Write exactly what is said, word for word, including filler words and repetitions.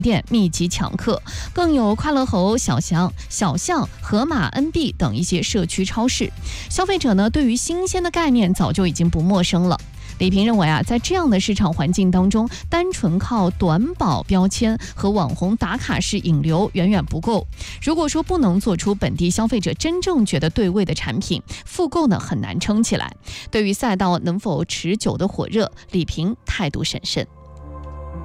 店密集抢客，更有快乐猴、小象、小象、盒马、N B 等一些社区超市。消费者呢，对于新鲜的概念早就已经不陌生了。李平认为啊，在这样的市场环境当中，单纯靠短保标签和网红打卡式引流远远不够。如果说不能做出本地消费者真正觉得对味的产品，复购呢很难撑起来。对于赛道能否持久的火热，李平态度审慎。